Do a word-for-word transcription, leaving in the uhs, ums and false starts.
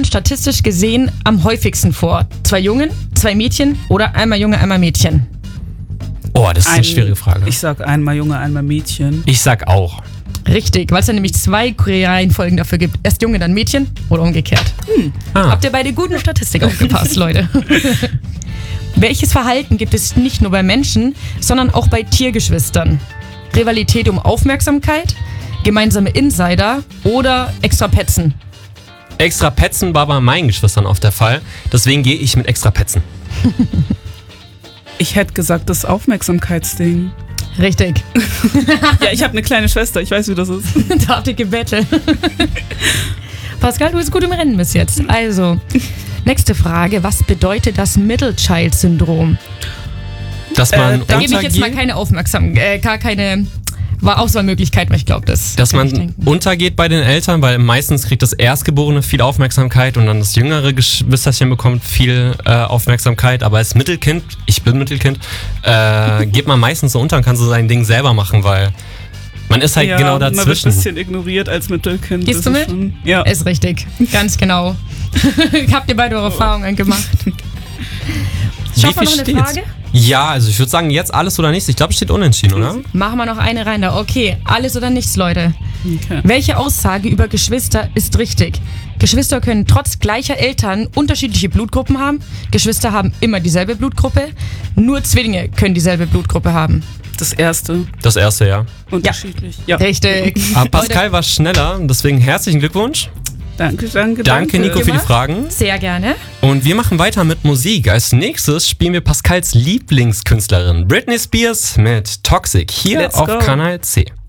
kommen statistisch gesehen am häufigsten vor? Zwei Jungen, zwei Mädchen oder einmal Junge, einmal Mädchen? Oh, das ist Ein, eine schwierige Frage. Ich sag einmal Junge, einmal Mädchen. Ich sag auch. Richtig, weil es dann nämlich zwei Reihenfolgen dafür gibt. Erst Junge, dann Mädchen oder umgekehrt. Hm. Ah. Habt ihr bei der guten Statistik aufgepasst, Leute? Welches Verhalten gibt es nicht nur bei Menschen, sondern auch bei Tiergeschwistern? Rivalität um Aufmerksamkeit, gemeinsame Insider oder extra Petzen? Extra Petzen war bei meinen Geschwistern oft der Fall. Deswegen gehe ich mit extra Petzen. Ich hätte gesagt, das Aufmerksamkeitsding. Richtig. Ja, ich habe eine kleine Schwester, ich weiß, wie das ist. Da habt ihr gebettelt. Pascal, du bist gut im Rennen bis jetzt. Also, nächste Frage. Was bedeutet das Middle-Child-Syndrom? Dass man Äh, Da gebe ich jetzt mal untergeht, keine Aufmerksamkeit, äh, gar keine Auswahlmöglichkeit, weil ich glaube, das dass kann ich man denken. untergeht bei den Eltern, weil meistens kriegt das Erstgeborene viel Aufmerksamkeit und dann das jüngere Geschwisterchen bekommt viel äh, Aufmerksamkeit. Aber als Mittelkind, ich bin Mittelkind, äh, geht man meistens so unter und kann so sein Ding selber machen, weil man ist halt ja, genau man wird ein dazwischen. bisschen ignoriert als Mittelkind. Gehst das du ist mit? Schon, ja. Ist richtig, ganz genau. Habt ihr beide eure Erfahrungen gemacht? Schaffen wir noch eine steht's? Frage? Ja, also ich würde sagen, jetzt alles oder nichts. Ich glaube, es steht unentschieden, oder? Machen wir noch eine rein da. Okay, alles oder nichts, Leute. Okay. Welche Aussage über Geschwister ist richtig? Geschwister können trotz gleicher Eltern unterschiedliche Blutgruppen haben. Geschwister haben immer dieselbe Blutgruppe. Nur Zwillinge können dieselbe Blutgruppe haben. Das erste. Das erste, ja. Unterschiedlich. Ja. Richtig. Aber Pascal war schneller, deswegen herzlichen Glückwunsch. Danke, danke, danke. Danke, Nico, für die Gemacht. Fragen. Sehr gerne. Und wir machen weiter mit Musik. Als nächstes spielen wir Pascals Lieblingskünstlerin Britney Spears mit Toxic hier Let's auf go. Kanal C.